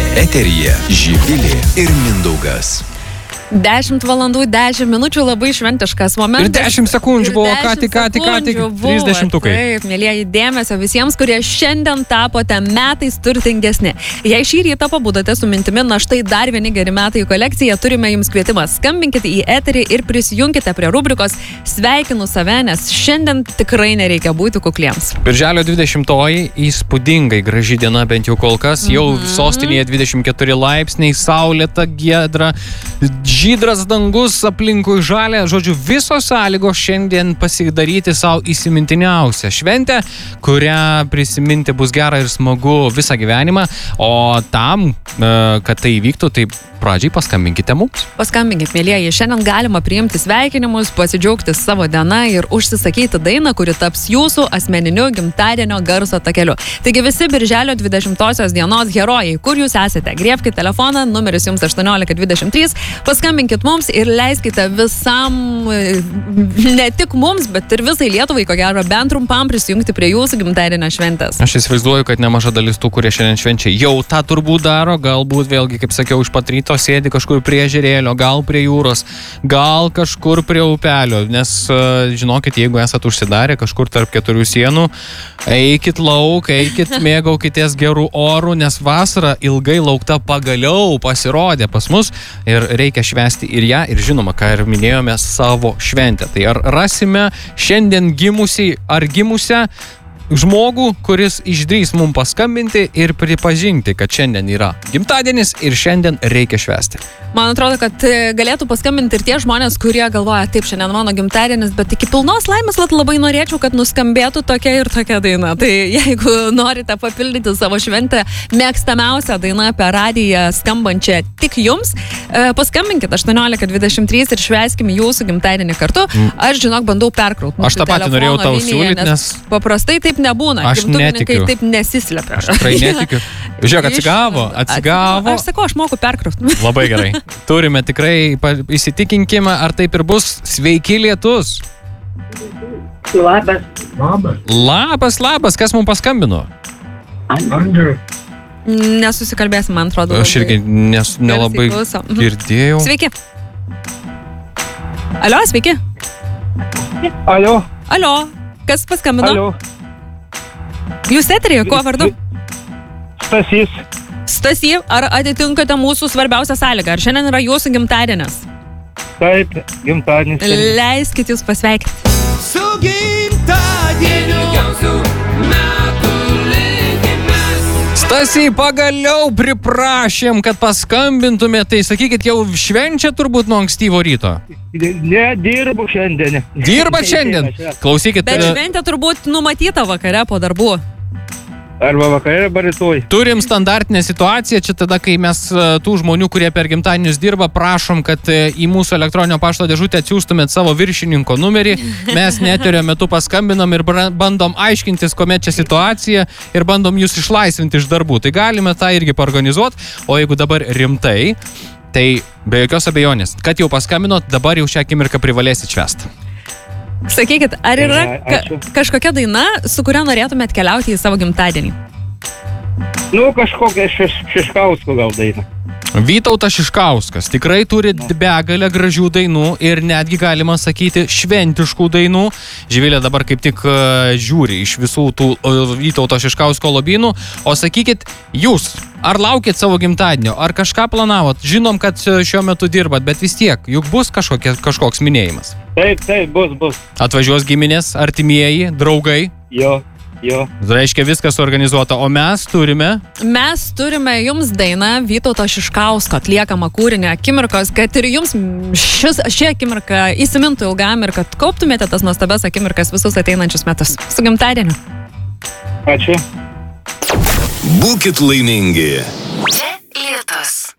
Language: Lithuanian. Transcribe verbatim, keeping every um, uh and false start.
Eteryje Živilė ir Mindaugas. dešimt valandų, dešimt minučių, labai šventiškas momentas. Ir dešimt sekundžių buvo, ką tik, ką tik, ką tik, trisdešimtukai. Taip, mėlyjeji, dėmesio visiems, kurie šiandien tapote metais turtingesni. Jei šį rytą pabudote su mintimi, na štai dar vieni geri metai į kolekciją, turime jums kvietimą. Skambinkite į eterį ir prisijungkite prie rubrikos Sveikinu save, nes šiandien tikrai nereikia būti kukliems. Birželio dvidešimtoji įspūdingai graži diena, bent jau kol kas. Jau mm-hmm. sostinėje dvidešimt keturi laipsniai, saulėta, giedra, žydras dangus, aplinkui žalia, žodžiu, visos sąlygos šiandien pasidaryti savo įsimintiniausią šventę, kurią prisiminti bus gera ir smagu visą gyvenimą, o tam, kad tai įvyktų, tai pradžiai paskambinkite mums. Paskambinkit, mėlyjeji, šiandien galima priimti sveikinimus, pasidžiaugti savo dieną ir užsisakyti dainą, kuri taps jūsų asmeniniu gimtadienio garso takeliu. Taigi visi birželio dvidešimtosios dienos herojai, kur jūs esate, griebkite telefoną, numeris jums aštuoniolika dvidešimt trys, paskambinkit mums ir leiskite visam, ne tik mums, bet ir visai Lietuvai, ko gero, bent trumpam prisijungti prie jūsų gimtadienio šventės. Aš įsivaizduoju, kad nemaža dalis tų, kurie šiandien švenčia, jau tą turbūt daro, galbūt vėlgi, kaip sakiau, iš pat ryto sėdi kažkur prie ežerėlio, gal prie jūros, gal kažkur prie upelio, nes žinokit, jeigu esat užsidarę kažkur tarp keturių sienų, eikit lauk, eikit, mėgaukitės gerų orų, nes vasara ilgai laukta pagaliau pasirodė pas mus ir reikia švęsti ir ją, ir žinoma, ką ir minėjome, savo šventę. Tai ar rasime šiandien gimusį ar gimusią žmogų, kuris išdrys mums paskambinti ir pripažinti, kad šiandien yra gimtadienis ir šiandien reikia švęsti. Man atrodo, kad galėtų paskambinti ir tie žmonės, kurie galvoja, taip, šiandien mano gimtadienis, bet iki pilnos laimės labai norėčiau, kad nuskambėtų tokia ir tokia daina. Tai jeigu norite papildyti savo šventę mėgstamiausią dainą per radiją skambančią tik jums, paskambinkit aštuoniolika dvidešimt trys ir švęskime jūsų gimtadienį kartu. Aš, žinok, bandau perkrauti. Aš tą patį norėjau tau siūlyti, nes... Paprastai taip nebūna. Aš netikiu. Taip nesislepia. Aš tikrai netikiu. Žiūrėk, atsigavo, atsigavo. Aš sakau, aš moku perkrauti. Labai gerai. Turime tikrai, įsitikinkime, ar taip ir bus. Sveiki, lietus. Labas. Labas. Labas, labas. Kas mums paskambino? Andriu. Nesusikalbėsim, man atrodo. Aš irgi nes, nelabai girdėjau. Sveiki. Alio, sveiki. Alio. Alio. Kas paskambino? Alio. Jūs eterėje, kuo vardu? Stasys. Stasy, ar atitinkate mūsų svarbiausią sąlygą? Ar šiandien yra jūsų gimtadienis? Taip, gimtadienis. Leiskit jūs pasveikinti. Su gimtadieniu gausiu metų linkimes. Stasy, pagaliau priprašėm, kad paskambintume, tai sakykit, jau švenčia turbūt nuo ankstyvo ryto. Ne, dirbu šiandien. Dirba šiandien? Klausykit. Bet šventė turbūt numatyta vakare po darbų. Arba vakarė, arba rytoj. Turim standartinę situaciją, čia tada, kai mes tų žmonių, kurie per gimtadienius dirba, prašom, kad į mūsų elektroninio pašto dėžutę atsiųstumėt savo viršininko numerį. Mes neterio metu paskambinam ir bandom aiškintis, kuomet čia situacija ir bandom jūs išlaisvinti iš darbų. Tai galime tą irgi paorganizuoti, o jeigu dabar rimtai, tai be jokios abejonės, kad jau paskambinot, dabar jau šią akimirką privalėsit švęsti. Sakykit, ar yra ka kažkokia daina, su kuria norėtumėt keliauti į savo gimtadienį? Nu, kažkokia šeš Šiškausko gal daina. Vytautas Šiškauskas tikrai turi begalę gražių dainų ir netgi galima sakyti šventiškų dainų. Živilė dabar kaip tik uh, žiūri iš visų tų uh, Vytauto Šiškausko lobynų. O sakykit, jūs, ar laukit savo gimtadienio, ar kažką planavot? Žinom, kad šiuo metu dirbat, bet vis tiek, juk bus kažkokie, kažkoks minėjimas. Taip, taip, bus, bus. Atvažiuos giminės, artimieji, draugai. Jo. Jo. Reiškia, viskas suorganizuota, o mes turime... Mes turime jums dainą Vytauto Šiškausko atliekamą kūrinį Akimirkos, kad ir jums šis, ši akimirka įsimintų ilgam ir kad kauptumėte tas nuostabias akimirkas visus ateinančius metus. Su gimtadieniu. Ačiū. Būkit laimingi. Čia Lietus.